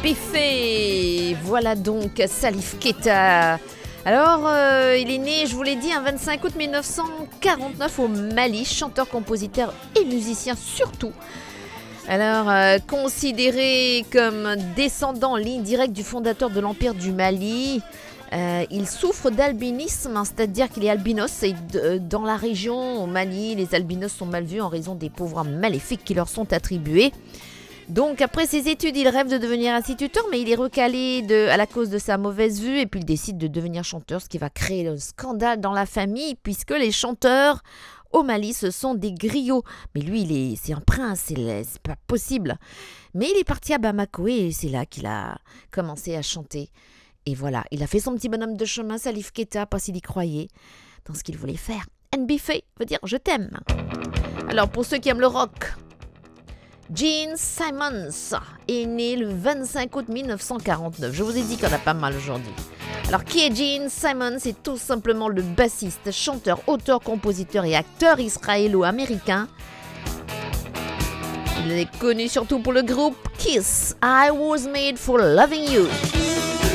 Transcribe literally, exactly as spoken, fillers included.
Biffé. Voilà donc Salif Keita. Alors, euh, il est né, je vous l'ai dit, un vingt-cinq août mille neuf cent quarante-neuf au Mali, chanteur, compositeur et musicien surtout. Alors, euh, considéré comme descendant en ligne directe du fondateur de l'Empire du Mali, euh, il souffre d'albinisme, hein, c'est-à-dire qu'il est albinos. Et de, dans la région, au Mali, les albinos sont mal vus en raison des pouvoirs maléfiques qui leur sont attribués. Donc, après ses études, il rêve de devenir instituteur, mais il est recalé de, à la cause de sa mauvaise vue, et puis il décide de devenir chanteur, ce qui va créer un scandale dans la famille, puisque les chanteurs au Mali, ce sont des griots. Mais lui, il est, c'est un prince, c'est, c'est pas possible. Mais il est parti à Bamako, et c'est là qu'il a commencé à chanter. Et voilà, il a fait son petit bonhomme de chemin, Salif Keita, parce qu'il y croyait dans ce qu'il voulait faire. Nbifé veut dire « je t'aime ». Alors, pour ceux qui aiment le rock, Gene Simmons est né le vingt-cinq août mille neuf cent quarante-neuf. Je vous ai dit qu'il y en a pas mal aujourd'hui. Alors, qui est Gene Simmons? C'est tout simplement le bassiste, chanteur, auteur, compositeur et acteur israélo-américain. Il est connu surtout pour le groupe Kiss, I Was Made for Loving You.